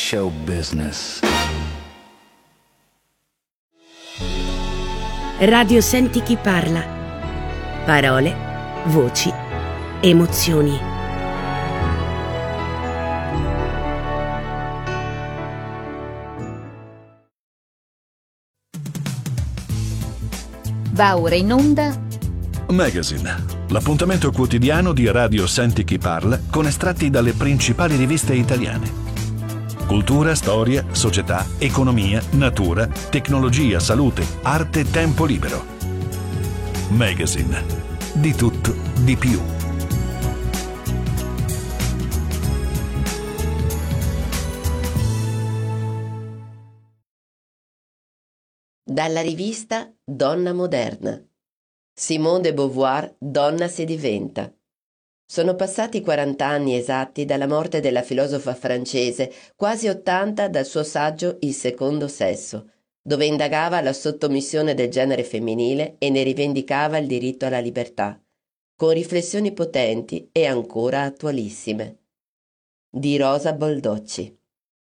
show business. Radio Senti chi parla. Parole, voci, emozioni. Va ora in onda Magazine, l'appuntamento quotidiano di Radio Senti chi parla con estratti dalle principali riviste italiane. Cultura, storia, società, economia, natura, tecnologia, salute, arte, tempo libero. Magazine, di tutto, di più. Dalla rivista Donna Moderna. Simone de Beauvoir, donna si diventa. Sono passati 40 anni esatti dalla morte della filosofa francese, quasi 80 dal suo saggio Il secondo sesso, dove indagava la sottomissione del genere femminile e ne rivendicava il diritto alla libertà, con riflessioni potenti e ancora attualissime. Di Rosa Boldocci.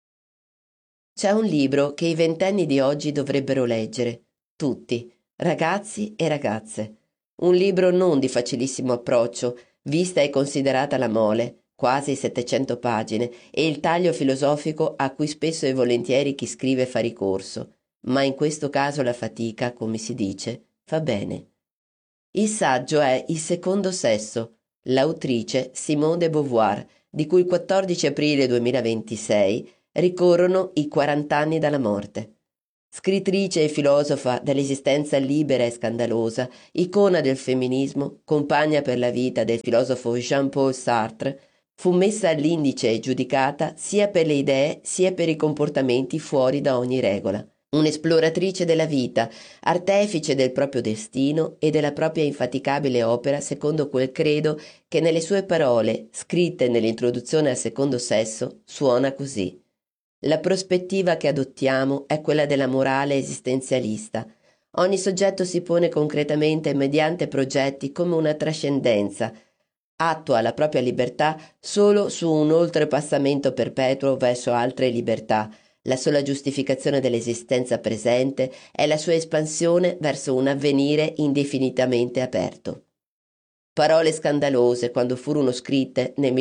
C'è un libro che i ventenni di oggi dovrebbero leggere, tutti, ragazzi e ragazze. Un libro non di facilissimo approccio, vista e considerata la mole, quasi 700 pagine, e il taglio filosofico a cui spesso e volentieri chi scrive fa ricorso, ma in questo caso la fatica, come si dice, fa bene. Il saggio è Il secondo sesso, l'autrice Simone de Beauvoir, di cui il 14 aprile 2026 ricorrono i 40 anni dalla morte. Scrittrice e filosofa dell'esistenza libera e scandalosa, icona del femminismo, compagna per la vita del filosofo Jean-Paul Sartre, fu messa all'indice e giudicata sia per le idee sia per i comportamenti fuori da ogni regola. Un'esploratrice della vita, artefice del proprio destino e della propria infaticabile opera secondo quel credo che nelle sue parole, scritte nell'introduzione al secondo sesso, suona così. La prospettiva che adottiamo è quella della morale esistenzialista. Ogni soggetto si pone concretamente mediante progetti come una trascendenza, attua la propria libertà solo su un oltrepassamento perpetuo verso altre libertà. La sola giustificazione dell'esistenza presente è la sua espansione verso un avvenire indefinitamente aperto. Parole scandalose quando furono scritte nel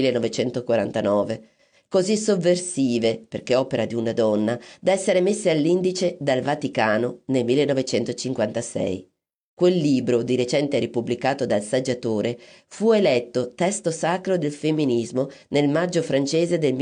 1949. Così sovversive, perché opera di una donna, da essere messe all'indice dal Vaticano nel 1956. Quel libro, di recente ripubblicato dal Saggiatore, fu eletto testo sacro del femminismo nel maggio francese del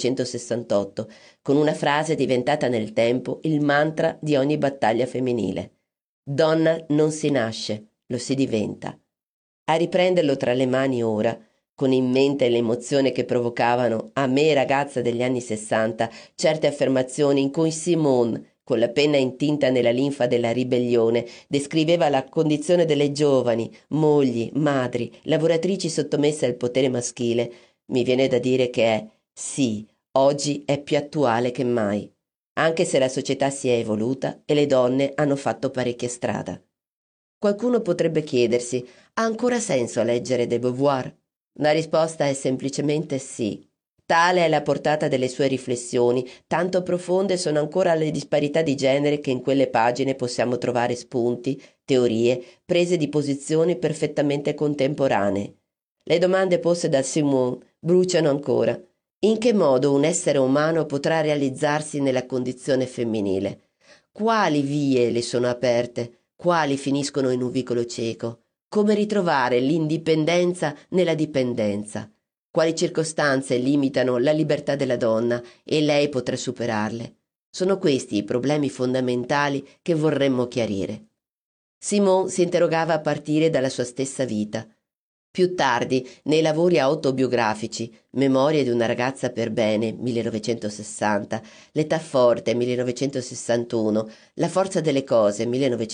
1968, con una frase diventata nel tempo il mantra di ogni battaglia femminile. Donna non si nasce, lo si diventa. A riprenderlo tra le mani ora, con in mente l'emozione che provocavano a me, ragazza degli anni 60, certe affermazioni in cui Simone, con la penna intinta nella linfa della ribellione, descriveva la condizione delle giovani, mogli, madri, lavoratrici sottomesse al potere maschile, mi viene da dire che è, sì, oggi è più attuale che mai, anche se la società si è evoluta e le donne hanno fatto parecchia strada. Qualcuno potrebbe chiedersi, ha ancora senso leggere de Beauvoir? La risposta è semplicemente sì. Tale è la portata delle sue riflessioni, tanto profonde sono ancora le disparità di genere che in quelle pagine possiamo trovare spunti, teorie, prese di posizioni perfettamente contemporanee. Le domande poste da Simone bruciano ancora. In che modo un essere umano potrà realizzarsi nella condizione femminile? Quali vie le sono aperte? Quali finiscono in un vicolo cieco? Come ritrovare l'indipendenza nella dipendenza? Quali circostanze limitano la libertà della donna e lei potrà superarle? Sono questi i problemi fondamentali che vorremmo chiarire. Simone si interrogava a partire dalla sua stessa vita. Più tardi, nei lavori autobiografici, Memorie di una ragazza per bene, 1960, L'età forte, 1961, La forza delle cose,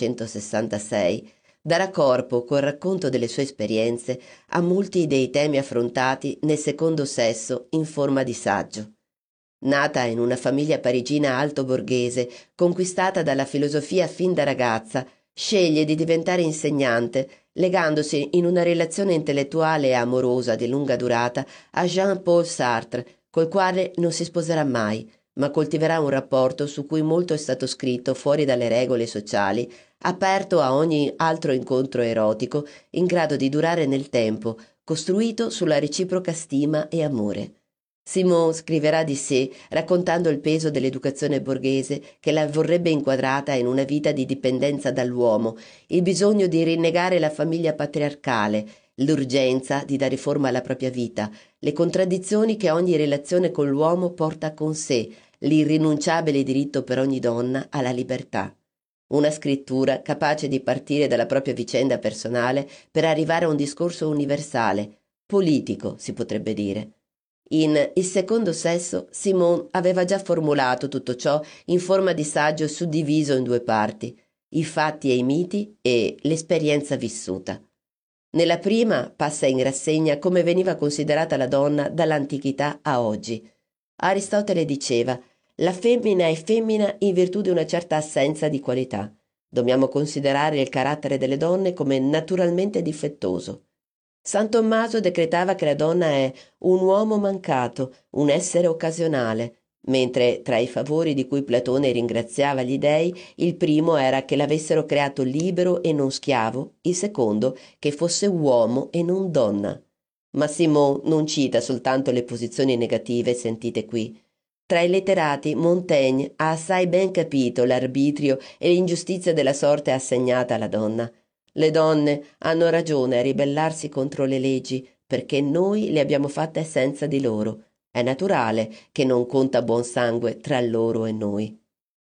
1966, darà corpo, col racconto delle sue esperienze, a molti dei temi affrontati nel secondo sesso in forma di saggio. Nata in una famiglia parigina alto borghese, conquistata dalla filosofia fin da ragazza, sceglie di diventare insegnante, legandosi in una relazione intellettuale e amorosa di lunga durata a Jean-Paul Sartre, col quale non si sposerà mai, ma coltiverà un rapporto su cui molto è stato scritto fuori dalle regole sociali, aperto a ogni altro incontro erotico, in grado di durare nel tempo, costruito sulla reciproca stima e amore. Simone scriverà di sé raccontando il peso dell'educazione borghese che la vorrebbe inquadrata in una vita di dipendenza dall'uomo, il bisogno di rinnegare la famiglia patriarcale, l'urgenza di dare forma alla propria vita, le contraddizioni che ogni relazione con l'uomo porta con sé, l'irrinunciabile diritto per ogni donna alla libertà. Una scrittura capace di partire dalla propria vicenda personale per arrivare a un discorso universale, politico si potrebbe dire. In Il secondo sesso Simone aveva già formulato tutto ciò in forma di saggio suddiviso in due parti, i fatti e i miti e l'esperienza vissuta. Nella prima passa in rassegna come veniva considerata la donna dall'antichità a oggi. Aristotele diceva: la femmina è femmina in virtù di una certa assenza di qualità. Dobbiamo considerare il carattere delle donne come naturalmente difettoso. San Tommaso decretava che la donna è un uomo mancato, un essere occasionale, mentre tra i favori di cui Platone ringraziava gli dei, il primo era che l'avessero creato libero e non schiavo, il secondo che fosse uomo e non donna. Ma Simone non cita soltanto le posizioni negative sentite qui. Tra i letterati Montaigne ha assai ben capito l'arbitrio e l'ingiustizia della sorte assegnata alla donna. Le donne hanno ragione a ribellarsi contro le leggi perché noi le abbiamo fatte senza di loro. È naturale che non conta buon sangue tra loro e noi.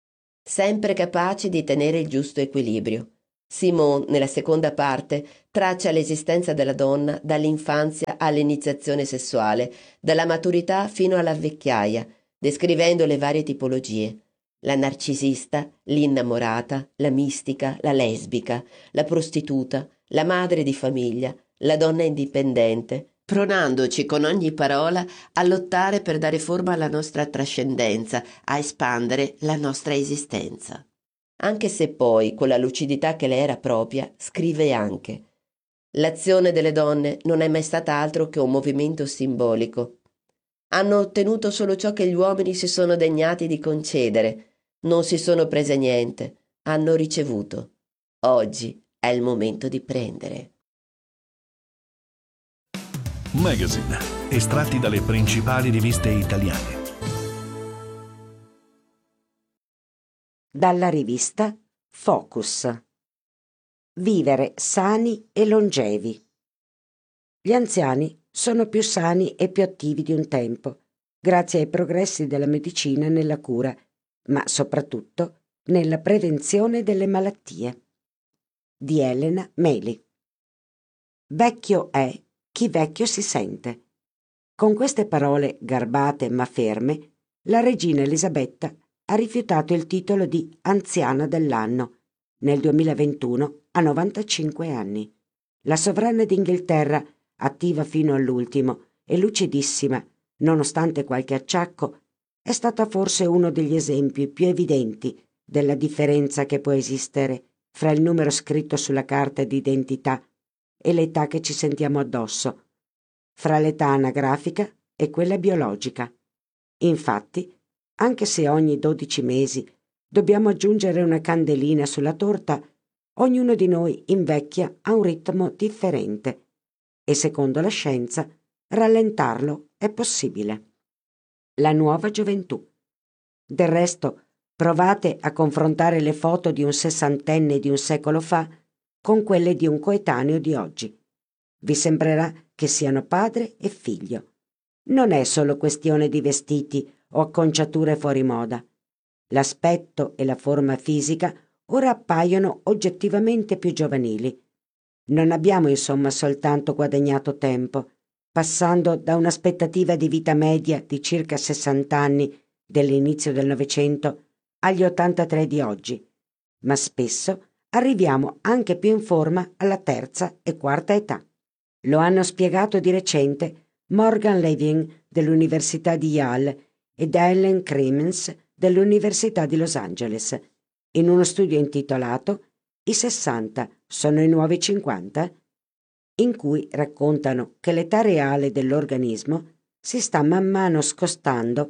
Sempre capaci di tenere il giusto equilibrio. Simone, nella seconda parte, traccia l'esistenza della donna dall'infanzia all'iniziazione sessuale, dalla maturità fino alla vecchiaia, descrivendo le varie tipologie. La narcisista, l'innamorata, la mistica, la lesbica, la prostituta, la madre di famiglia, la donna indipendente, pronandoci con ogni parola a lottare per dare forma alla nostra trascendenza, a espandere la nostra esistenza. Anche se poi, con la lucidità che le era propria, scrive anche: l'azione delle donne non è mai stata altro che un movimento simbolico. Hanno ottenuto solo ciò che gli uomini si sono degnati di concedere. Non si sono prese niente, hanno ricevuto. Oggi è il momento di prendere. Magazine, estratti dalle principali riviste italiane. Dalla rivista Focus. Vivere sani e longevi. Gli anziani sono più sani e più attivi di un tempo, grazie ai progressi della medicina nella cura, ma soprattutto nella prevenzione delle malattie. Di Elena Meli. Vecchio è chi vecchio si sente. Con queste parole garbate ma ferme, la regina Elisabetta ha rifiutato il titolo di anziana dell'anno nel 2021 a 95 anni. La sovrana d'Inghilterra, attiva fino all'ultimo e lucidissima, nonostante qualche acciacco, è stata forse uno degli esempi più evidenti della differenza che può esistere fra il numero scritto sulla carta d'identità e l'età che ci sentiamo addosso, fra l'età anagrafica e quella biologica. Infatti, anche se ogni 12 mesi dobbiamo aggiungere una candelina sulla torta, ognuno di noi invecchia a un ritmo differente e, secondo la scienza, rallentarlo è possibile. La nuova gioventù. Del resto, provate a confrontare le foto di un sessantenne di un secolo fa con quelle di un coetaneo di oggi. Vi sembrerà che siano padre e figlio. Non è solo questione di vestiti o acconciature fuori moda. L'aspetto e la forma fisica ora appaiono oggettivamente più giovanili. Non abbiamo insomma soltanto guadagnato tempo, passando da un'aspettativa di vita media di circa 60 anni dell'inizio del Novecento agli 83 di oggi, ma spesso arriviamo anche più in forma alla terza e quarta età. Lo hanno spiegato di recente Morgan Levin dell'Università di Yale ed Ellen Kremens dell'Università di Los Angeles in uno studio intitolato I 60 sono i nuovi 50? In cui raccontano che l'età reale dell'organismo si sta man mano scostando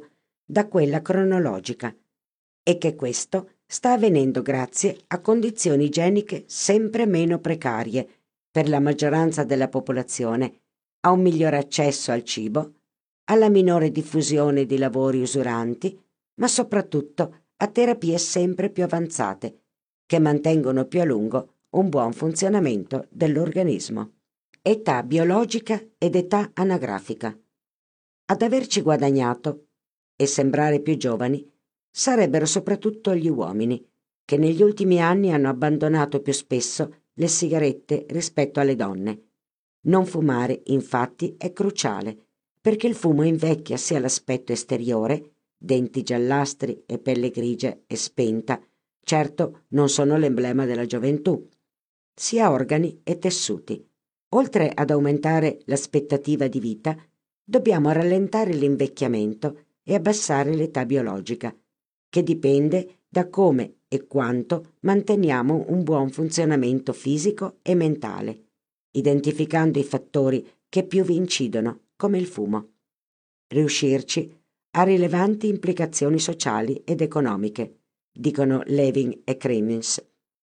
da quella cronologica e che questo sta avvenendo grazie a condizioni igieniche sempre meno precarie per la maggioranza della popolazione, a un migliore accesso al cibo, alla minore diffusione di lavori usuranti, ma soprattutto a terapie sempre più avanzate che mantengono più a lungo un buon funzionamento dell'organismo. Età biologica ed età anagrafica. Ad averci guadagnato e sembrare più giovani sarebbero soprattutto gli uomini, che negli ultimi anni hanno abbandonato più spesso le sigarette rispetto alle donne. Non fumare, infatti, è cruciale, perché il fumo invecchia sia l'aspetto esteriore, denti giallastri e pelle grigia e spenta, certo non sono l'emblema della gioventù, sia organi e tessuti. Oltre ad aumentare l'aspettativa di vita, dobbiamo rallentare l'invecchiamento e abbassare l'età biologica, che dipende da come e quanto manteniamo un buon funzionamento fisico e mentale, identificando i fattori che più vi incidono, come il fumo. Riuscirci ha rilevanti implicazioni sociali ed economiche, dicono Levin e Kremins.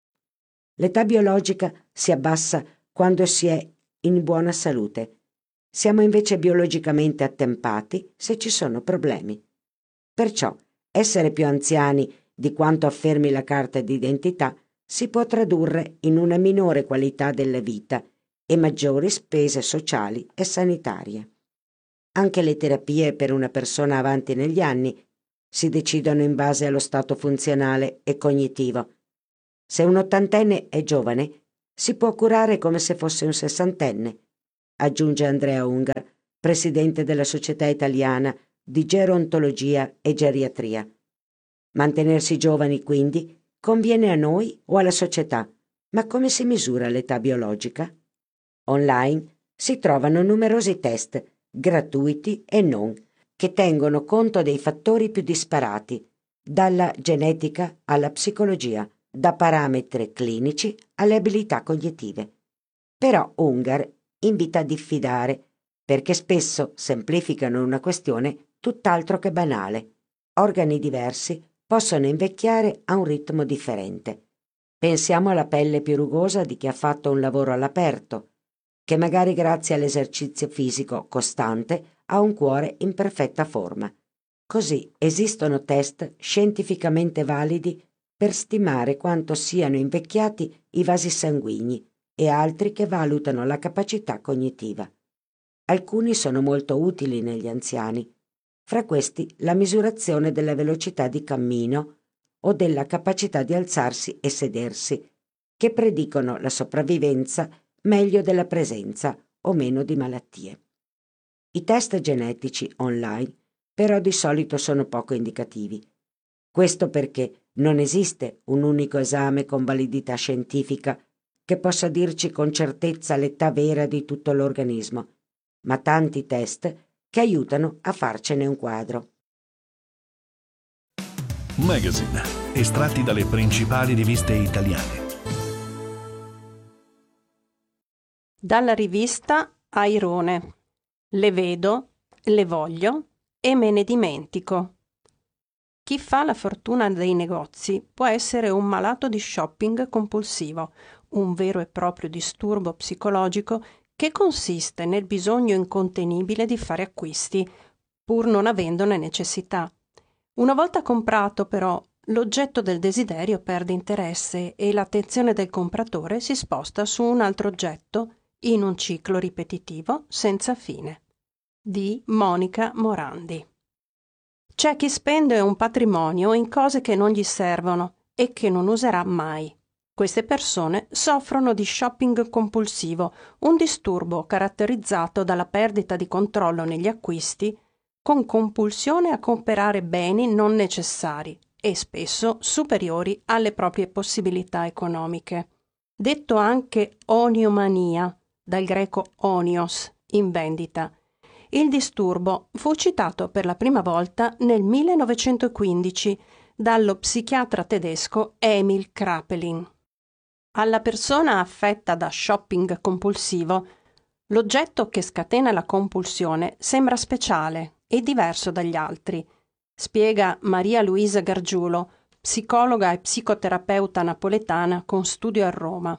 L'età biologica si abbassa quando si è in buona salute. Siamo invece biologicamente attempati se ci sono problemi. Perciò essere più anziani di quanto affermi la carta d'identità si può tradurre in una minore qualità della vita e maggiori spese sociali e sanitarie. Anche le terapie per una persona avanti negli anni si decidono in base allo stato funzionale e cognitivo. Se un ottantenne è giovane, si può curare come se fosse un sessantenne, aggiunge Andrea Ungar, presidente della Società Italiana di Gerontologia e Geriatria. Mantenersi giovani, quindi, conviene a noi o alla società, ma come si misura l'età biologica? Online si trovano numerosi test, gratuiti e non, che tengono conto dei fattori più disparati, dalla genetica alla psicologia, da parametri clinici alle abilità cognitive. Però Ungar invita a diffidare, perché spesso semplificano una questione tutt'altro che banale. Organi diversi possono invecchiare a un ritmo differente. Pensiamo alla pelle più rugosa di chi ha fatto un lavoro all'aperto, che magari grazie all'esercizio fisico costante ha un cuore in perfetta forma. Così esistono test scientificamente validi per stimare quanto siano invecchiati i vasi sanguigni e altri che valutano la capacità cognitiva. Alcuni sono molto utili negli anziani, fra questi la misurazione della velocità di cammino o della capacità di alzarsi e sedersi, che predicono la sopravvivenza meglio della presenza o meno di malattie. I test genetici online però di solito sono poco indicativi. Questo perché non esiste un unico esame con validità scientifica che possa dirci con certezza l'età vera di tutto l'organismo, ma tanti test che aiutano a farcene un quadro. Magazine, estratti dalle principali riviste italiane. Dalla rivista Airone. Le vedo, le voglio e me ne dimentico. Chi fa la fortuna dei negozi può essere un malato di shopping compulsivo, un vero e proprio disturbo psicologico che consiste nel bisogno incontenibile di fare acquisti, pur non avendone necessità. Una volta comprato, però, l'oggetto del desiderio perde interesse e l'attenzione del compratore si sposta su un altro oggetto in un ciclo ripetitivo senza fine. Di Monica Morandi. C'è chi spende un patrimonio in cose che non gli servono e che non userà mai. Queste persone soffrono di shopping compulsivo, un disturbo caratterizzato dalla perdita di controllo negli acquisti, con compulsione a comprare beni non necessari e spesso superiori alle proprie possibilità economiche. Detto anche oniomania, dal greco onios, in vendita. Il disturbo fu citato per la prima volta nel 1915 dallo psichiatra tedesco Emil Kraepelin. Alla persona affetta da shopping compulsivo, l'oggetto che scatena la compulsione sembra speciale e diverso dagli altri, spiega Maria Luisa Gargiulo, psicologa e psicoterapeuta napoletana con studio a Roma.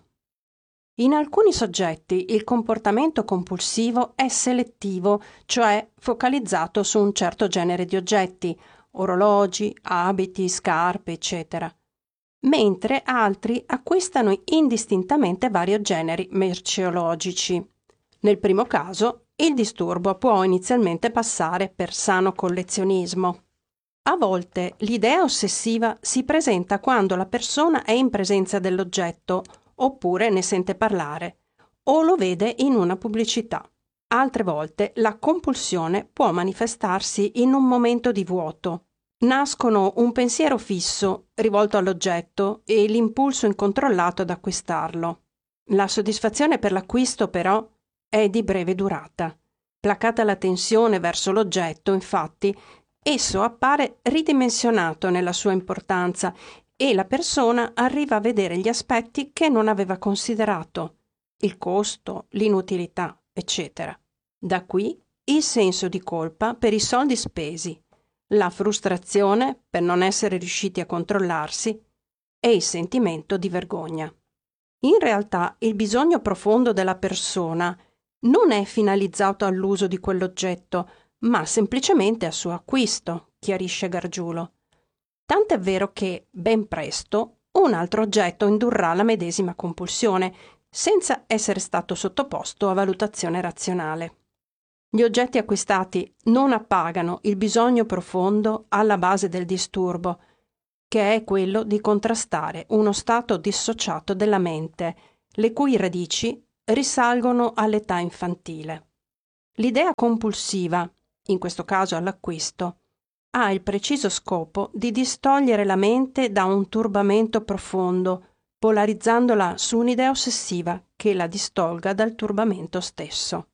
In alcuni soggetti il comportamento compulsivo è selettivo, cioè focalizzato su un certo genere di oggetti, orologi, abiti, scarpe, eccetera, mentre altri acquistano indistintamente vari generi merceologici. Nel primo caso, il disturbo può inizialmente passare per sano collezionismo. A volte l'idea ossessiva si presenta quando la persona è in presenza dell'oggetto, oppure ne sente parlare, o lo vede in una pubblicità. Altre volte la compulsione può manifestarsi in un momento di vuoto. Nascono un pensiero fisso rivolto all'oggetto e l'impulso incontrollato ad acquistarlo. La soddisfazione per l'acquisto, però, è di breve durata. Placata la tensione verso l'oggetto, infatti, esso appare ridimensionato nella sua importanza e la persona arriva a vedere gli aspetti che non aveva considerato, il costo, l'inutilità, eccetera. Da qui il senso di colpa per i soldi spesi, la frustrazione per non essere riusciti a controllarsi e il sentimento di vergogna. In realtà il bisogno profondo della persona non è finalizzato all'uso di quell'oggetto, ma semplicemente al suo acquisto, chiarisce Gargiulo. Tant'è vero che, ben presto, un altro oggetto indurrà la medesima compulsione, senza essere stato sottoposto a valutazione razionale. Gli oggetti acquistati non appagano il bisogno profondo alla base del disturbo, che è quello di contrastare uno stato dissociato della mente, le cui radici risalgono all'età infantile. L'idea compulsiva, in questo caso all'acquisto, ha il preciso scopo di distogliere la mente da un turbamento profondo, polarizzandola su un'idea ossessiva che la distolga dal turbamento stesso.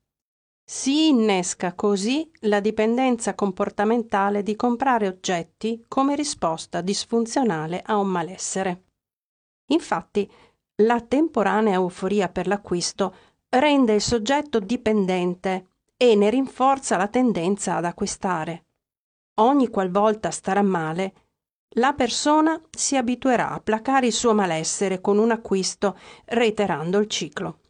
Si innesca così la dipendenza comportamentale di comprare oggetti come risposta disfunzionale a un malessere. Infatti, la temporanea euforia per l'acquisto rende il soggetto dipendente e ne rinforza la tendenza ad acquistare. Ogni qualvolta starà male, la persona si abituerà a placare il suo malessere con un acquisto, reiterando il ciclo.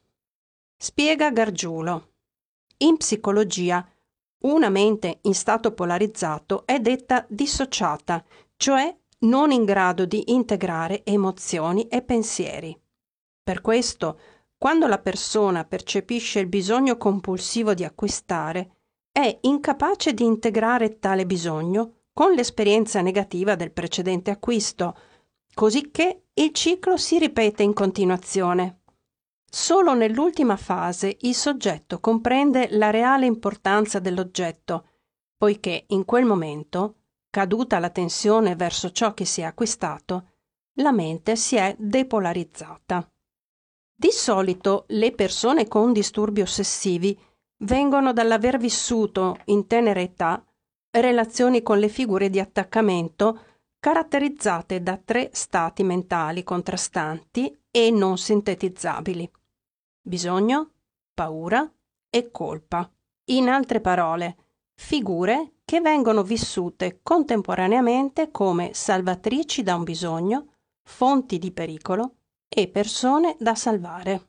Spiega Gargiulo. In psicologia, una mente in stato polarizzato è detta dissociata, cioè non in grado di integrare emozioni e pensieri. Per questo, quando la persona percepisce il bisogno compulsivo di acquistare, è incapace di integrare tale bisogno con l'esperienza negativa del precedente acquisto, cosicché il ciclo si ripete in continuazione. Solo nell'ultima fase il soggetto comprende la reale importanza dell'oggetto, poiché in quel momento, caduta la tensione verso ciò che si è acquistato, la mente si è depolarizzata. Di solito le persone con disturbi ossessivi vengono dall'aver vissuto in tenera età relazioni con le figure di attaccamento caratterizzate da 3 stati mentali contrastanti e non sintetizzabili: bisogno, paura e colpa. In altre parole, figure che vengono vissute contemporaneamente come salvatrici da un bisogno, fonti di pericolo e persone da salvare.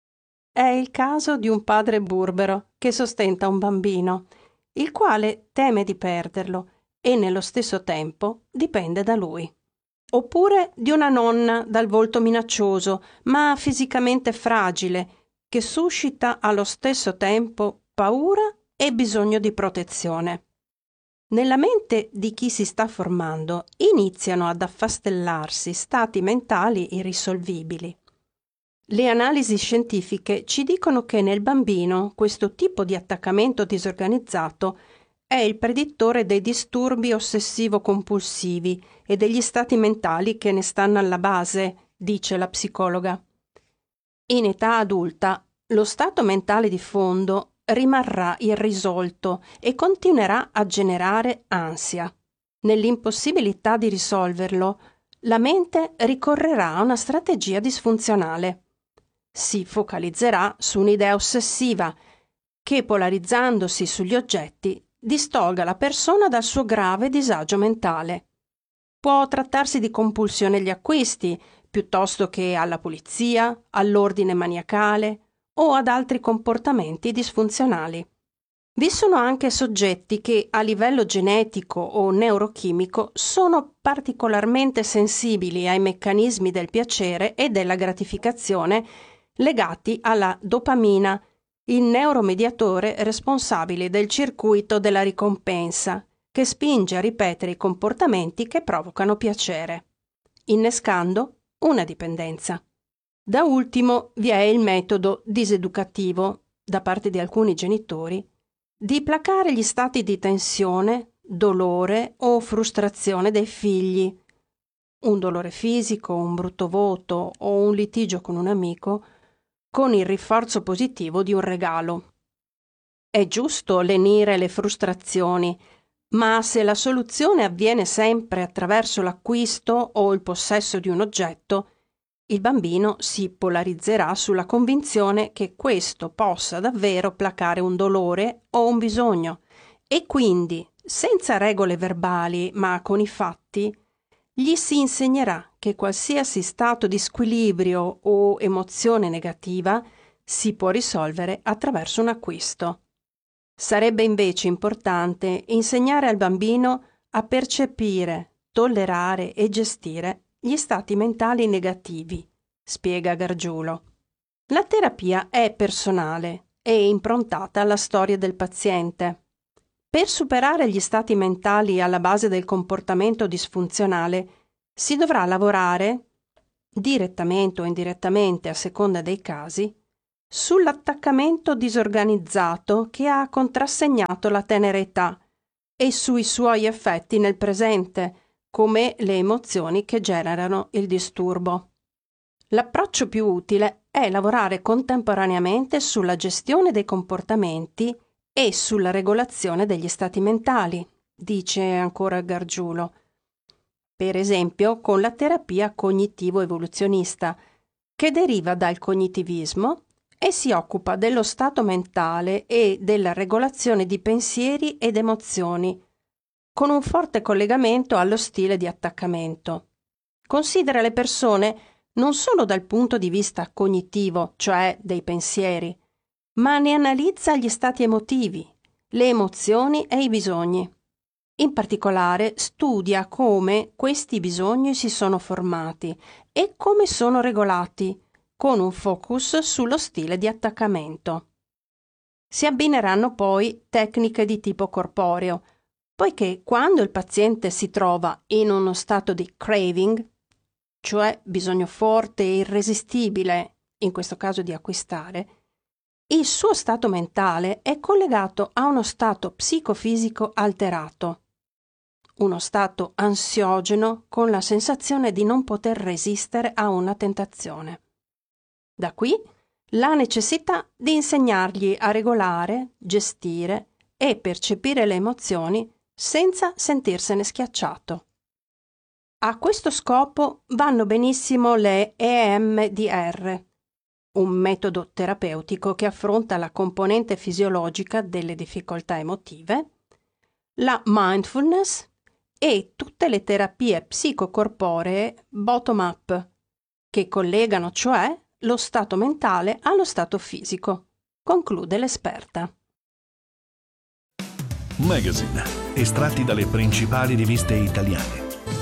È il caso di un padre burbero che sostenta un bambino, il quale teme di perderlo e nello stesso tempo dipende da lui. Oppure di una nonna dal volto minaccioso, ma fisicamente fragile, che suscita allo stesso tempo paura e bisogno di protezione. Nella mente di chi si sta formando iniziano ad affastellarsi stati mentali irrisolvibili. Le analisi scientifiche ci dicono che nel bambino questo tipo di attaccamento disorganizzato è il predittore dei disturbi ossessivo-compulsivi e degli stati mentali che ne stanno alla base, dice la psicologa. In età adulta, lo stato mentale di fondo rimarrà irrisolto e continuerà a generare ansia. Nell'impossibilità di risolverlo, la mente ricorrerà a una strategia disfunzionale. Si focalizzerà su un'idea ossessiva che, polarizzandosi sugli oggetti, distolga la persona dal suo grave disagio mentale. Può trattarsi di compulsione agli acquisti, piuttosto che alla pulizia, all'ordine maniacale o ad altri comportamenti disfunzionali. Vi sono anche soggetti che a livello genetico o neurochimico sono particolarmente sensibili ai meccanismi del piacere e della gratificazione legati alla dopamina, il neuromediatore responsabile del circuito della ricompensa, che spinge a ripetere i comportamenti che provocano piacere, innescando una dipendenza. Da ultimo vi è il metodo diseducativo, da parte di alcuni genitori, di placare gli stati di tensione, dolore o frustrazione dei figli. Un dolore fisico, un brutto voto o un litigio con un amico, con il rinforzo positivo di un regalo. È giusto lenire le frustrazioni, ma se la soluzione avviene sempre attraverso l'acquisto o il possesso di un oggetto, il bambino si polarizzerà sulla convinzione che questo possa davvero placare un dolore o un bisogno e quindi, senza regole verbali ma con i fatti, gli si insegnerà che qualsiasi stato di squilibrio o emozione negativa si può risolvere attraverso un acquisto. Sarebbe invece importante insegnare al bambino a percepire, tollerare e gestire gli stati mentali negativi, spiega Gargiulo. La terapia è personale e improntata alla storia del paziente. Per superare gli stati mentali alla base del comportamento disfunzionale si dovrà lavorare, direttamente o indirettamente a seconda dei casi, sull'attaccamento disorganizzato che ha contrassegnato la tenera età e sui suoi effetti nel presente, come le emozioni che generano il disturbo. L'approccio più utile è lavorare contemporaneamente sulla gestione dei comportamenti e sulla regolazione degli stati mentali, dice ancora Gargiulo. Per esempio con la terapia cognitivo-evoluzionista, che deriva dal cognitivismo e si occupa dello stato mentale e della regolazione di pensieri ed emozioni, con un forte collegamento allo stile di attaccamento. Considera le persone non solo dal punto di vista cognitivo, cioè dei pensieri, ma ne analizza gli stati emotivi, le emozioni e i bisogni. In particolare studia come questi bisogni si sono formati e come sono regolati, con un focus sullo stile di attaccamento. Si abbineranno poi tecniche di tipo corporeo, poiché quando il paziente si trova in uno stato di craving, cioè bisogno forte e irresistibile, in questo caso di acquistare, il suo stato mentale è collegato a uno stato psicofisico alterato, uno stato ansiogeno con la sensazione di non poter resistere a una tentazione. Da qui la necessità di insegnargli a regolare, gestire e percepire le emozioni senza sentirsene schiacciato. A questo scopo vanno benissimo le EMDR, un metodo terapeutico che affronta la componente fisiologica delle difficoltà emotive, la mindfulness e tutte le terapie psicocorporee bottom-up, che collegano cioè lo stato mentale allo stato fisico, conclude l'esperta. Magazine, estratti dalle principali riviste italiane.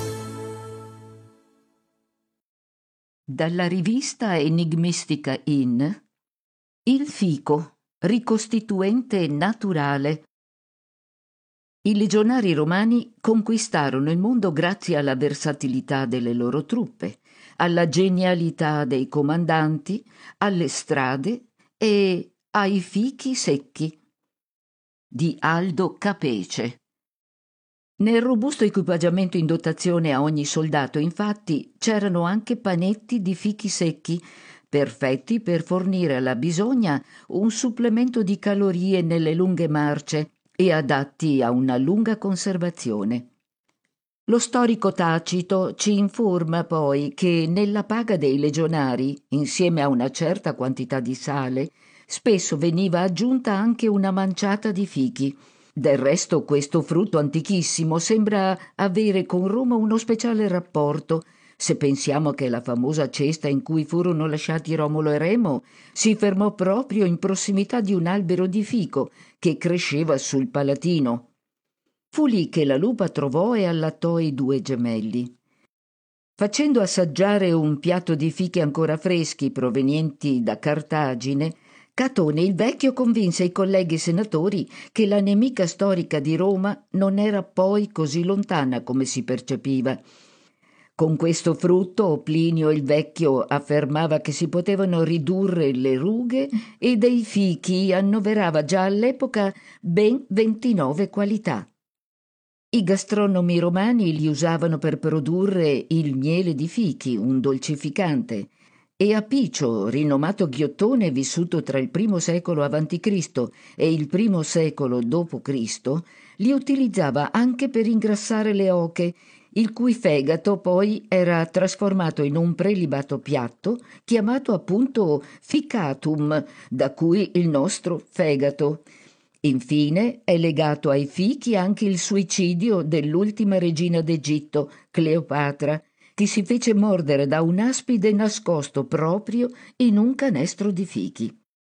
Dalla rivista enigmistica In, il fico, ricostituente naturale. I legionari romani conquistarono il mondo grazie alla versatilità delle loro truppe, alla genialità dei comandanti, alle strade e ai fichi secchi. Di Aldo Capece. Nel robusto equipaggiamento in dotazione a ogni soldato, infatti, c'erano anche panetti di fichi secchi, perfetti per fornire alla bisogna un supplemento di calorie nelle lunghe marce e adatti a una lunga conservazione. Lo storico Tacito ci informa poi che nella paga dei legionari, insieme a una certa quantità di sale, spesso veniva aggiunta anche una manciata di fichi, Del resto questo frutto antichissimo sembra avere con Roma uno speciale rapporto, se pensiamo che la famosa cesta in cui furono lasciati Romolo e Remo si fermò proprio in prossimità di un albero di fico che cresceva sul Palatino. Fu lì che la lupa trovò e allattò i due gemelli. Facendo assaggiare un piatto di fichi ancora freschi provenienti da Cartagine, Catone il Vecchio convinse i colleghi senatori che la nemica storica di Roma non era poi così lontana come si percepiva. Con questo frutto Plinio il Vecchio affermava che si potevano ridurre le rughe e dei fichi annoverava già all'epoca ben 29 qualità. I gastronomi romani li usavano per produrre il miele di fichi, un dolcificante, e Apicio, rinomato ghiottone vissuto tra il I secolo a.C. e il I secolo d.C., li utilizzava anche per ingrassare le oche, il cui fegato poi era trasformato in un prelibato piatto chiamato appunto ficatum, da cui il nostro fegato. Infine è legato ai fichi anche il suicidio dell'ultima regina d'Egitto, Cleopatra, che si fece mordere da un aspide nascosto proprio in un canestro di fichi.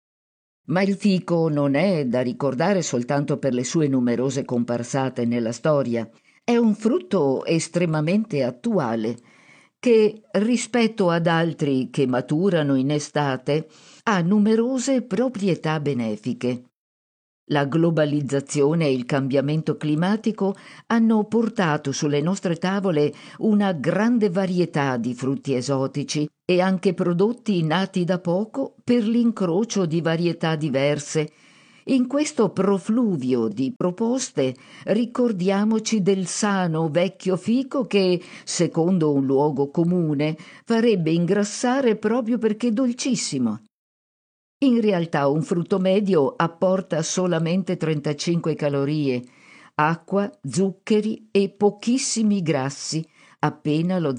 Ma il fico non è da ricordare soltanto per le sue numerose comparsate nella storia. È un frutto estremamente attuale che, rispetto ad altri che maturano in estate, ha numerose proprietà benefiche. La globalizzazione e il cambiamento climatico hanno portato sulle nostre tavole una grande varietà di frutti esotici e anche prodotti nati da poco per l'incrocio di varietà diverse. In questo profluvio di proposte ricordiamoci del sano vecchio fico che, secondo un luogo comune, farebbe ingrassare proprio perché dolcissimo. In realtà un frutto medio apporta solamente 35 calorie, acqua, zuccheri e pochissimi grassi, appena lo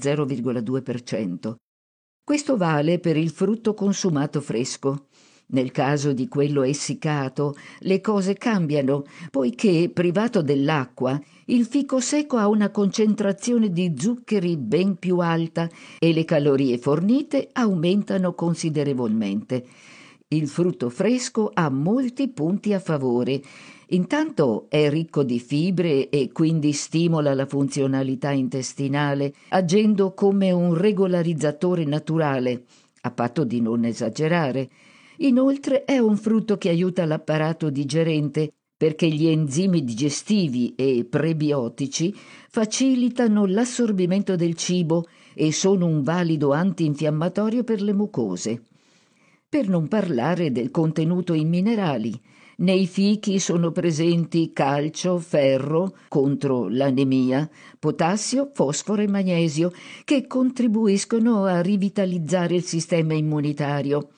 0,2%. Questo vale per il frutto consumato fresco. Nel caso di quello essiccato, le cose cambiano, poiché, privato dell'acqua, il fico secco ha una concentrazione di zuccheri ben più alta e le calorie fornite aumentano considerevolmente. Il frutto fresco ha molti punti a favore. Intanto è ricco di fibre e quindi stimola la funzionalità intestinale, agendo come un regolarizzatore naturale, a patto di non esagerare. Inoltre è un frutto che aiuta l'apparato digerente perché gli enzimi digestivi e prebiotici facilitano l'assorbimento del cibo e sono un valido antinfiammatorio per le mucose. Per non parlare del contenuto in minerali. Nei fichi sono presenti calcio, ferro contro l'anemia, potassio, fosforo e magnesio che contribuiscono a rivitalizzare il sistema immunitario.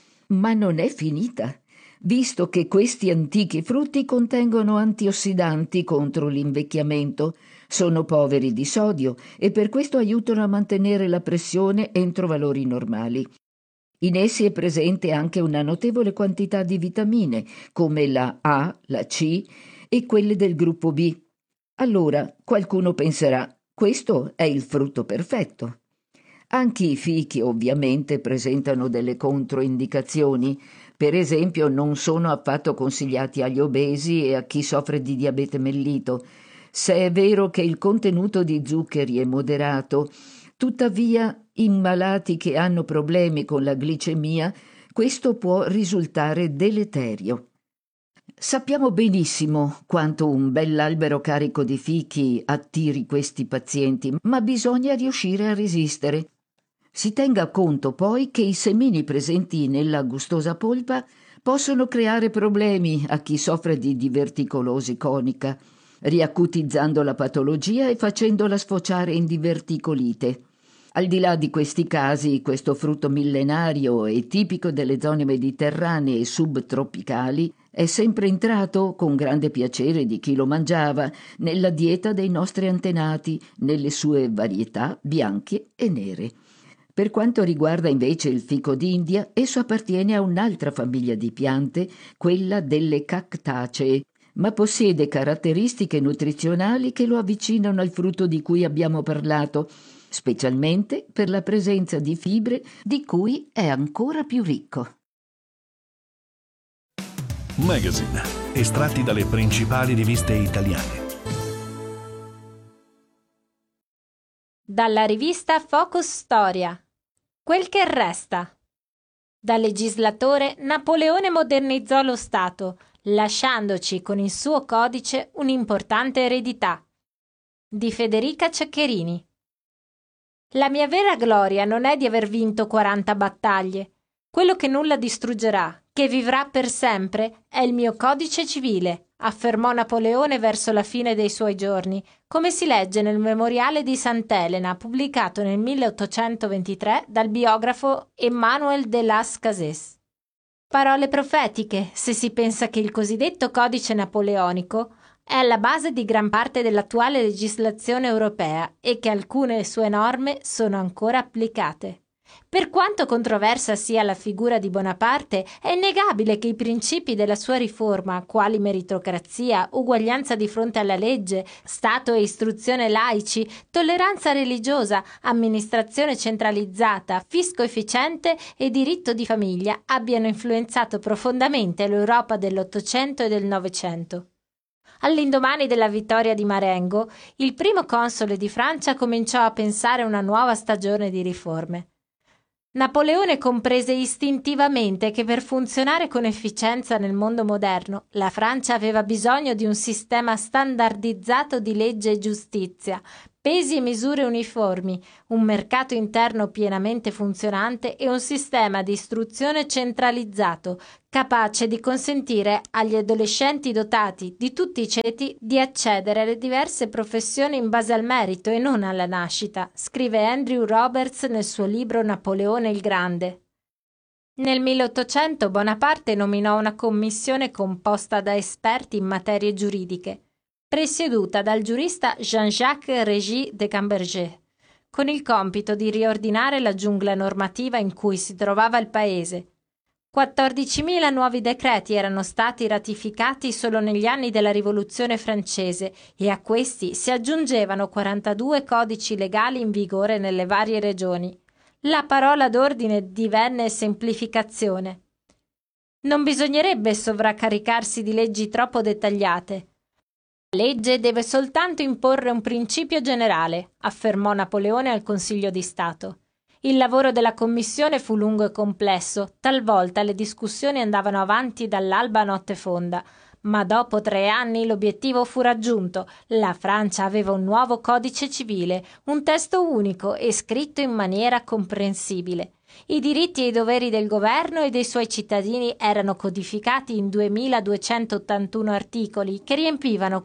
Ma non è finita, visto che questi antichi frutti contengono antiossidanti contro l'invecchiamento, sono poveri di sodio e per questo aiutano a mantenere la pressione entro valori normali. In essi è presente anche una notevole quantità di vitamine, come la A, la C e quelle del gruppo B. Allora qualcuno penserà, questo è il frutto perfetto. Anche i fichi ovviamente presentano delle controindicazioni, per esempio non sono affatto consigliati agli obesi e a chi soffre di diabete mellito. Se è vero che il contenuto di zuccheri è moderato, tuttavia in malati che hanno problemi con la glicemia questo può risultare deleterio. Sappiamo benissimo quanto un bell'albero carico di fichi attiri questi pazienti, ma bisogna riuscire a resistere. Si tenga conto poi che i semini presenti nella gustosa polpa possono creare problemi a chi soffre di diverticolosi conica, riacutizzando la patologia e facendola sfociare in diverticolite. Al di là di questi casi, questo frutto millenario e tipico delle zone mediterranee e subtropicali è sempre entrato, con grande piacere di chi lo mangiava, nella dieta dei nostri antenati, nelle sue varietà bianche e nere. Per quanto riguarda invece il fico d'India, esso appartiene a un'altra famiglia di piante, quella delle cactacee, ma possiede caratteristiche nutrizionali che lo avvicinano al frutto di cui abbiamo parlato, specialmente per la presenza di fibre di cui è ancora più ricco. Magazine, estratti dalle principali riviste italiane. Dalla rivista Focus Storia. Quel che resta. Da legislatore, Napoleone modernizzò lo Stato, lasciandoci con il suo codice un'importante eredità. Di Federica Ceccherini. La mia vera gloria non è di aver vinto 40 battaglie. Quello che nulla distruggerà, che vivrà per sempre, è il mio codice civile, affermò Napoleone verso la fine dei suoi giorni, come si legge nel memoriale di Sant'Elena, pubblicato nel 1823 dal biografo Emmanuel de Las Cases. Parole profetiche, se si pensa che il cosiddetto codice napoleonico è alla base di gran parte dell'attuale legislazione europea e che alcune sue norme sono ancora applicate. Per quanto controversa sia la figura di Bonaparte, è innegabile che i principi della sua riforma, quali meritocrazia, uguaglianza di fronte alla legge, Stato e istruzione laici, tolleranza religiosa, amministrazione centralizzata, fisco efficiente e diritto di famiglia, abbiano influenzato profondamente l'Europa dell'Ottocento e del Novecento. All'indomani della vittoria di Marengo, il primo console di Francia cominciò a pensare a una nuova stagione di riforme. Napoleone comprese istintivamente che per funzionare con efficienza nel mondo moderno, la Francia aveva bisogno di un sistema standardizzato di legge e giustizia, pesi e misure uniformi, un mercato interno pienamente funzionante e un sistema di istruzione centralizzato, capace di consentire agli adolescenti dotati di tutti i ceti di accedere alle diverse professioni in base al merito e non alla nascita, scrive Andrew Roberts nel suo libro Napoleone il Grande. Nel 1800 Bonaparte nominò una commissione composta da esperti in materie giuridiche, presieduta dal giurista Jean-Jacques Régis de Camberger, con il compito di riordinare la giungla normativa in cui si trovava il paese. 14.000 nuovi decreti erano stati ratificati solo negli anni della Rivoluzione francese e a questi si aggiungevano 42 codici legali in vigore nelle varie regioni. La parola d'ordine divenne semplificazione. Non bisognerebbe sovraccaricarsi di leggi troppo dettagliate. La legge deve soltanto imporre un principio generale, affermò Napoleone al Consiglio di Stato. Il lavoro della commissione fu lungo e complesso, talvolta le discussioni andavano avanti dall'alba a notte fonda, ma dopo 3 anni l'obiettivo fu raggiunto. La Francia aveva un nuovo codice civile, un testo unico e scritto in maniera comprensibile. I diritti e i doveri del governo e dei suoi cittadini erano codificati in 2281 articoli che riempivano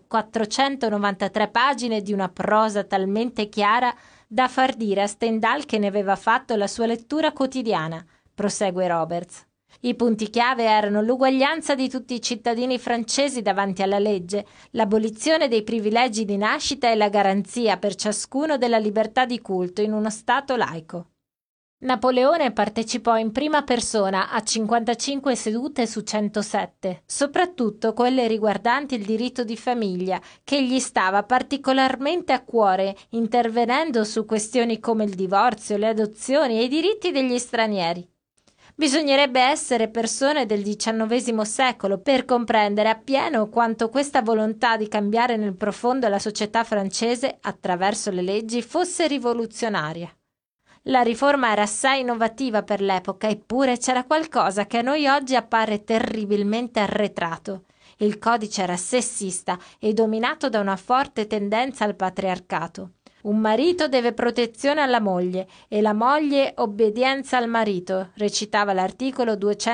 493 pagine di una prosa talmente chiara da far dire a Stendhal che ne aveva fatto la sua lettura quotidiana, prosegue Roberts. I punti chiave erano l'uguaglianza di tutti i cittadini francesi davanti alla legge, l'abolizione dei privilegi di nascita e la garanzia per ciascuno della libertà di culto in uno Stato laico. Napoleone partecipò in prima persona a 55 sedute su 107, soprattutto quelle riguardanti il diritto di famiglia, che gli stava particolarmente a cuore, intervenendo su questioni come il divorzio, le adozioni e i diritti degli stranieri. Bisognerebbe essere persone del XIX secolo per comprendere appieno quanto questa volontà di cambiare nel profondo la società francese attraverso le leggi fosse rivoluzionaria. La riforma era assai innovativa per l'epoca, eppure c'era qualcosa che a noi oggi appare terribilmente arretrato. Il codice era sessista e dominato da una forte tendenza al patriarcato. Un marito deve protezione alla moglie e la moglie obbedienza al marito, recitava l'articolo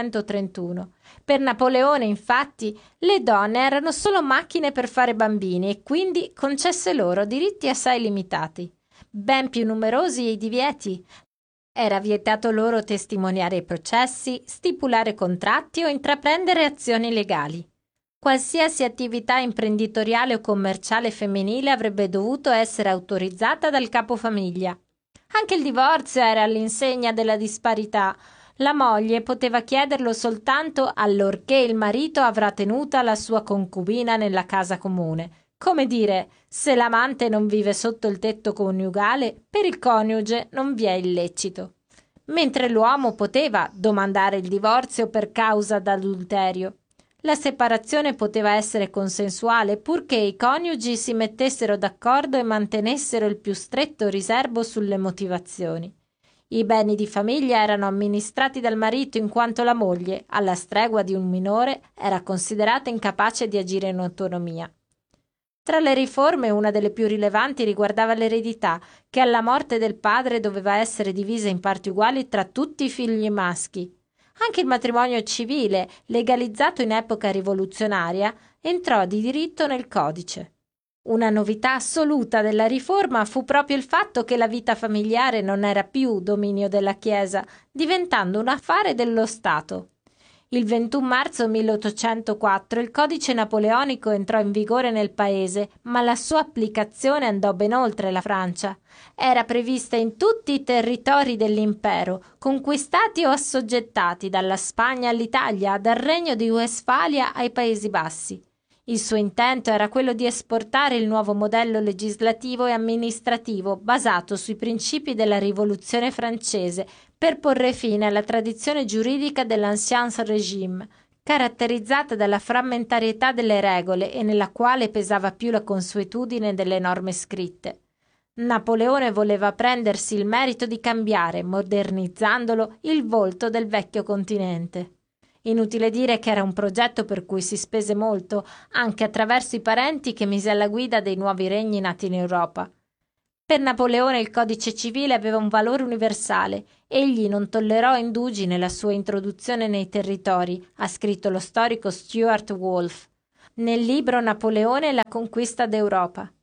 231. Per Napoleone, infatti, le donne erano solo macchine per fare bambini e quindi concesse loro diritti assai limitati. Ben più numerosi i divieti. Era vietato loro testimoniare i processi, stipulare contratti o intraprendere azioni legali. Qualsiasi attività imprenditoriale o commerciale femminile avrebbe dovuto essere autorizzata dal capofamiglia. Anche il divorzio era all'insegna della disparità. La moglie poteva chiederlo soltanto allorché il marito avrà tenuta la sua concubina nella casa comune. Come dire, se l'amante non vive sotto il tetto coniugale, per il coniuge non vi è illecito. Mentre l'uomo poteva domandare il divorzio per causa d'adulterio. La separazione poteva essere consensuale purché i coniugi si mettessero d'accordo e mantenessero il più stretto riserbo sulle motivazioni. I beni di famiglia erano amministrati dal marito in quanto la moglie, alla stregua di un minore, era considerata incapace di agire in autonomia. Tra le riforme una delle più rilevanti riguardava l'eredità, che alla morte del padre doveva essere divisa in parti uguali tra tutti i figli maschi. Anche il matrimonio civile, legalizzato in epoca rivoluzionaria, entrò di diritto nel codice. Una novità assoluta della riforma fu proprio il fatto che la vita familiare non era più dominio della Chiesa, diventando un affare dello Stato. Il 21 marzo 1804 il codice napoleonico entrò in vigore nel paese, ma la sua applicazione andò ben oltre la Francia. Era prevista in tutti i territori dell'impero, conquistati o assoggettati dalla Spagna all'Italia, dal Regno di Westfalia ai Paesi Bassi. Il suo intento era quello di esportare il nuovo modello legislativo e amministrativo basato sui principi della Rivoluzione francese per porre fine alla tradizione giuridica dell'Ancien Régime, caratterizzata dalla frammentarietà delle regole e nella quale pesava più la consuetudine delle norme scritte. Napoleone voleva prendersi il merito di cambiare, modernizzandolo, il volto del vecchio continente. Inutile dire che era un progetto per cui si spese molto, anche attraverso i parenti che mise alla guida dei nuovi regni nati in Europa. Per Napoleone il codice civile aveva un valore universale. Egli non tollerò indugi nella sua introduzione nei territori, ha scritto lo storico Stuart Wolff, nel libro Napoleone e la conquista d'Europa.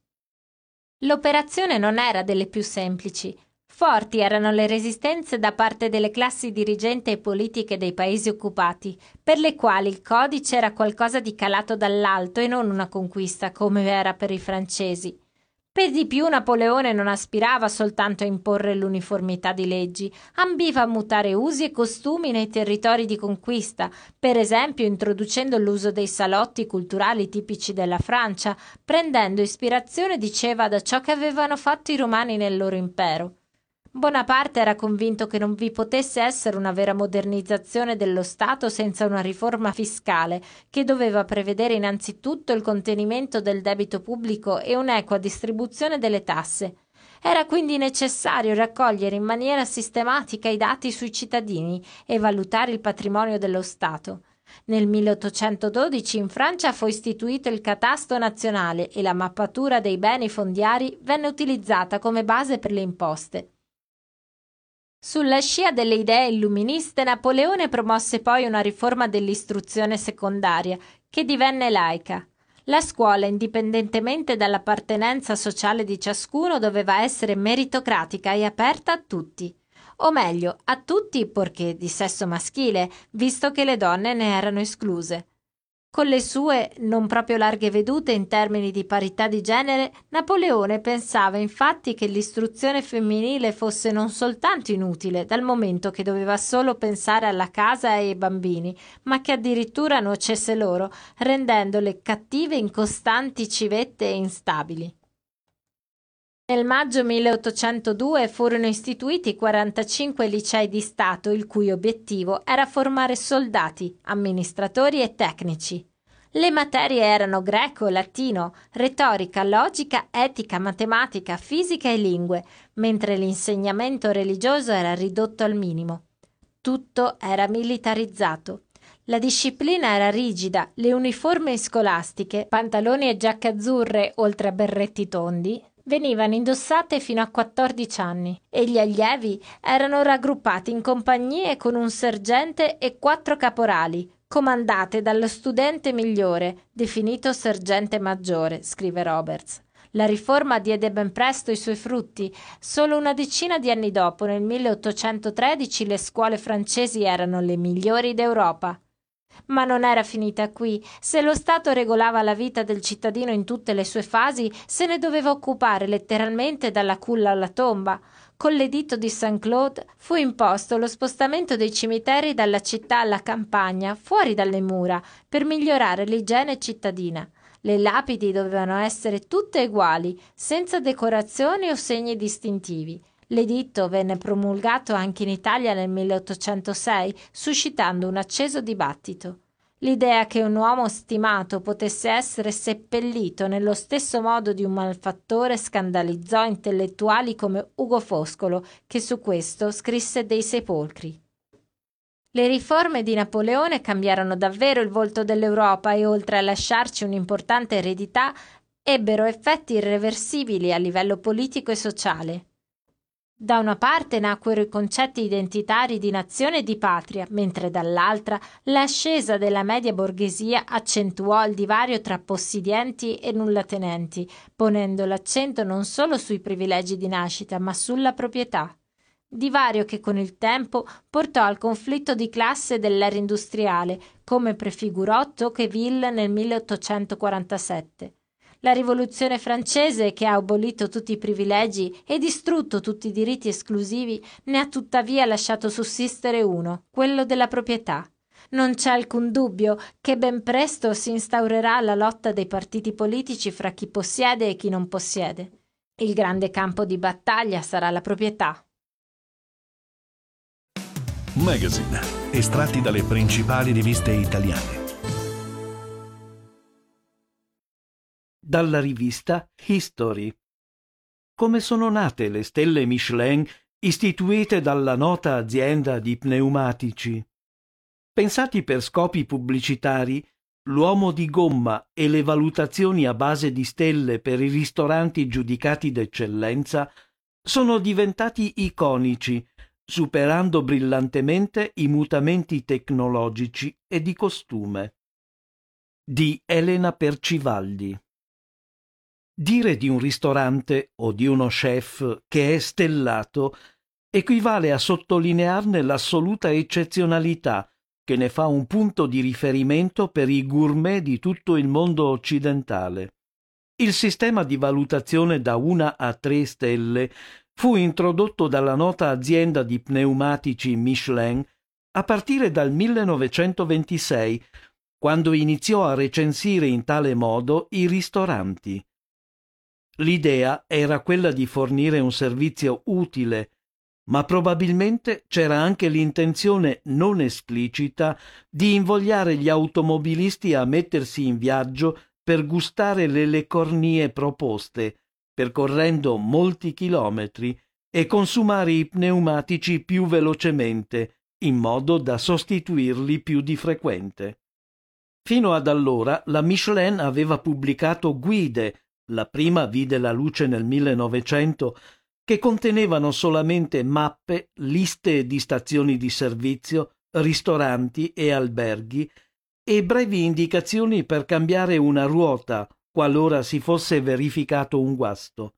L'operazione non era delle più semplici. Forti erano le resistenze da parte delle classi dirigenti e politiche dei paesi occupati, per le quali il codice era qualcosa di calato dall'alto e non una conquista come era per i francesi. Per di più Napoleone non aspirava soltanto a imporre l'uniformità di leggi, ambiva a mutare usi e costumi nei territori di conquista, per esempio introducendo l'uso dei salotti culturali tipici della Francia, prendendo ispirazione, diceva, da ciò che avevano fatto i romani nel loro impero. Bonaparte era convinto che non vi potesse essere una vera modernizzazione dello Stato senza una riforma fiscale, che doveva prevedere innanzitutto il contenimento del debito pubblico e un'equa distribuzione delle tasse. Era quindi necessario raccogliere in maniera sistematica i dati sui cittadini e valutare il patrimonio dello Stato. Nel 1812 in Francia fu istituito il catasto nazionale e la mappatura dei beni fondiari venne utilizzata come base per le imposte. Sulla scia delle idee illuministe, Napoleone promosse poi una riforma dell'istruzione secondaria, che divenne laica. La scuola, indipendentemente dall'appartenenza sociale di ciascuno, doveva essere meritocratica e aperta a tutti. O meglio, a tutti purché di sesso maschile, visto che le donne ne erano escluse. Con le sue non proprio larghe vedute in termini di parità di genere, Napoleone pensava infatti che l'istruzione femminile fosse non soltanto inutile, dal momento che doveva solo pensare alla casa e ai bambini, ma che addirittura nuocesse loro, rendendole cattive, incostanti, civette e instabili. Nel maggio 1802 furono istituiti 45 licei di Stato, il cui obiettivo era formare soldati, amministratori e tecnici. Le materie erano greco, latino, retorica, logica, etica, matematica, fisica e lingue, mentre l'insegnamento religioso era ridotto al minimo. Tutto era militarizzato. La disciplina era rigida, le uniformi scolastiche, pantaloni e giacche azzurre oltre a berretti tondi, venivano indossate fino a 14 anni e gli allievi erano raggruppati in compagnie con un sergente e 4 caporali, comandate dallo studente migliore, definito sergente maggiore, scrive Roberts. La riforma diede ben presto i suoi frutti. Solo una decina di anni dopo, nel 1813, le scuole francesi erano le migliori d'Europa. Ma non era finita qui. Se lo Stato regolava la vita del cittadino in tutte le sue fasi, se ne doveva occupare letteralmente dalla culla alla tomba. con l'editto di Saint-Claude fu imposto lo spostamento dei cimiteri dalla città alla campagna, fuori dalle mura, per migliorare l'igiene cittadina. Le lapidi dovevano essere tutte uguali, senza decorazioni o segni distintivi. L'editto venne promulgato anche in Italia nel 1806, suscitando un acceso dibattito. L'idea che un uomo stimato potesse essere seppellito nello stesso modo di un malfattore scandalizzò intellettuali come Ugo Foscolo, che su questo scrisse dei sepolcri. Le riforme di Napoleone cambiarono davvero il volto dell'Europa e, oltre a lasciarci un'importante eredità, ebbero effetti irreversibili a livello politico e sociale. Da una parte nacquero i concetti identitari di nazione e di patria, mentre dall'altra l'ascesa della media borghesia accentuò il divario tra possedienti e nullatenenti, ponendo l'accento non solo sui privilegi di nascita, ma sulla proprietà. Divario che con il tempo portò al conflitto di classe dell'era industriale, come prefigurò Tocqueville nel 1847. La rivoluzione francese, che ha abolito tutti i privilegi e distrutto tutti i diritti esclusivi, ne ha tuttavia lasciato sussistere uno, quello della proprietà. Non c'è alcun dubbio che ben presto si instaurerà la lotta dei partiti politici fra chi possiede e chi non possiede. Il grande campo di battaglia sarà la proprietà. Magazine, estratti dalle principali riviste italiane. Dalla rivista History. Come sono nate le stelle Michelin istituite dalla nota azienda di pneumatici? Pensati per scopi pubblicitari, l'uomo di gomma e le valutazioni a base di stelle per i ristoranti giudicati d'eccellenza sono diventati iconici, superando brillantemente i mutamenti tecnologici e di costume. Di Elena Percivaldi. Dire di un ristorante o di uno chef che è stellato equivale a sottolinearne l'assoluta eccezionalità che ne fa un punto di riferimento per i gourmet di tutto il mondo occidentale. Il sistema di valutazione da 1 a 3 stelle fu introdotto dalla nota azienda di pneumatici Michelin a partire dal 1926, quando iniziò a recensire in tale modo i ristoranti. L'idea era quella di fornire un servizio utile, ma probabilmente c'era anche l'intenzione non esplicita di invogliare gli automobilisti a mettersi in viaggio per gustare le cornie proposte, percorrendo molti chilometri, e consumare i pneumatici più velocemente, in modo da sostituirli più di frequente. Fino ad allora la Michelin aveva pubblicato guide, la prima vide la luce nel 1900, che contenevano solamente mappe, liste di stazioni di servizio, ristoranti e alberghi e brevi indicazioni per cambiare una ruota qualora si fosse verificato un guasto.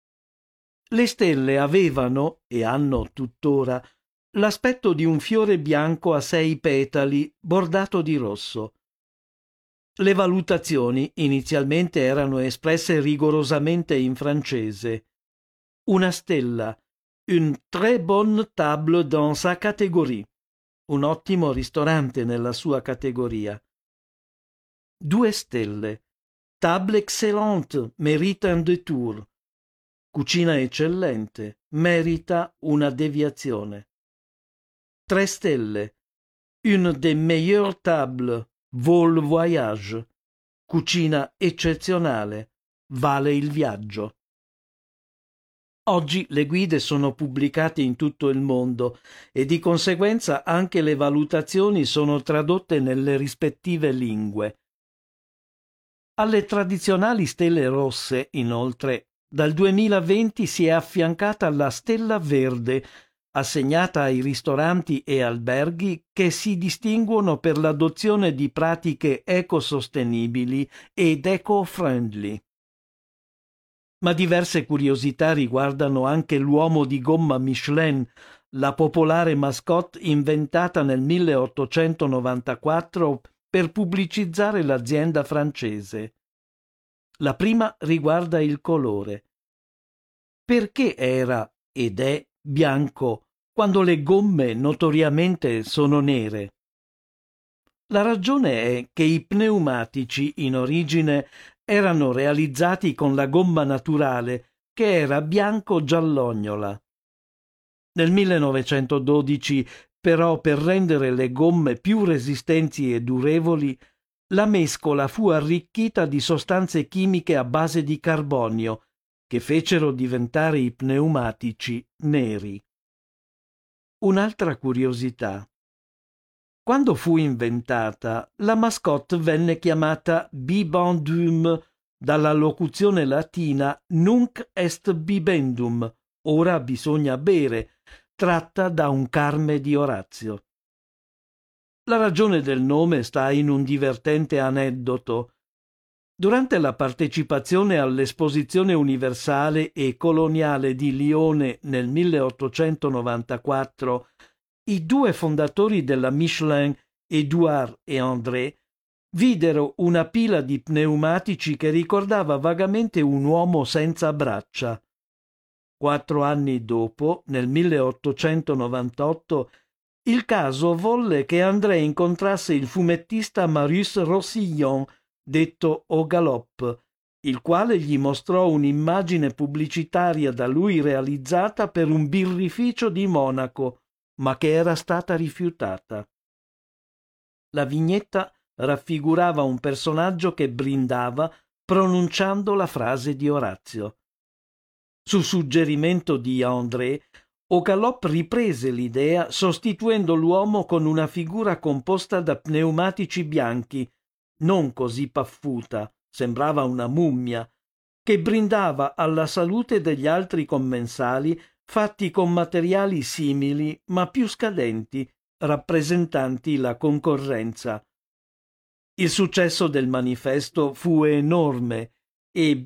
Le stelle avevano, e hanno tuttora, l'aspetto di un fiore bianco a 6 petali bordato di rosso. Le valutazioni inizialmente erano espresse rigorosamente in francese. Una stella, une très bonne table dans sa catégorie, un ottimo ristorante nella sua categoria. 2 stelle, table excellente, mérite un détour, cucina eccellente, merita una deviazione. 3 stelle, une des meilleures tables, vaut le voyage, cucina eccezionale, vale il viaggio. Oggi le guide sono pubblicate in tutto il mondo e di conseguenza anche le valutazioni sono tradotte nelle rispettive lingue. Alle tradizionali stelle rosse, inoltre, dal 2020 si è affiancata la stella verde, assegnata ai ristoranti e alberghi che si distinguono per l'adozione di pratiche ecosostenibili ed eco-friendly. Ma diverse curiosità riguardano anche l'uomo di gomma Michelin, la popolare mascotte inventata nel 1894 per pubblicizzare l'azienda francese. La prima riguarda il colore. Perché era ed è bianco, quando le gomme notoriamente sono nere? La ragione è che i pneumatici in origine erano realizzati con la gomma naturale, che era bianco-giallognola. Nel 1912, però, per rendere le gomme più resistenti e durevoli, la mescola fu arricchita di sostanze chimiche a base di carbonio, che fecero diventare i pneumatici neri. Un'altra curiosità. Quando fu inventata, la mascotte venne chiamata bibendum, dalla locuzione latina nunc est bibendum, ora bisogna bere, tratta da un Carme di Orazio. La ragione del nome sta in un divertente aneddoto. Durante la partecipazione all'Esposizione universale e coloniale di Lione nel 1894, i due fondatori della Michelin, Édouard e André, videro una pila di pneumatici che ricordava vagamente un uomo senza braccia. 4 anni dopo, nel 1898, il caso volle che André incontrasse il fumettista Marius Rossillon, detto Au Galop, il quale gli mostrò un'immagine pubblicitaria da lui realizzata per un birrificio di Monaco, ma che era stata rifiutata. La vignetta raffigurava un personaggio che brindava pronunciando la frase di Orazio. Su suggerimento di André, Au Galop riprese l'idea sostituendo l'uomo con una figura composta da pneumatici bianchi, non così paffuta, sembrava una mummia, che brindava alla salute degli altri commensali fatti con materiali simili ma più scadenti, rappresentanti la concorrenza. Il successo del manifesto fu enorme e